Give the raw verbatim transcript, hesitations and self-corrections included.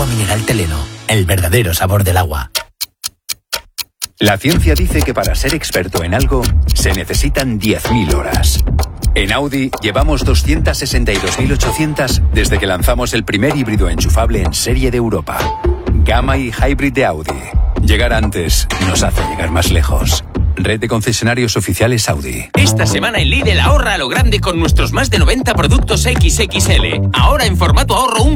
mineral Teleno, el verdadero sabor del agua. La ciencia dice que para ser experto en algo se necesitan diez mil horas. En Audi llevamos doscientas sesenta y dos mil ochocientas desde que lanzamos el primer híbrido enchufable en serie de Europa. Gamma y Hybrid de Audi. Llegar antes nos hace llegar más lejos. Red de concesionarios oficiales Audi. Esta semana en Lidl ahorra a lo grande con nuestros más de noventa productos equis equis ele. Ahora en formato ahorro un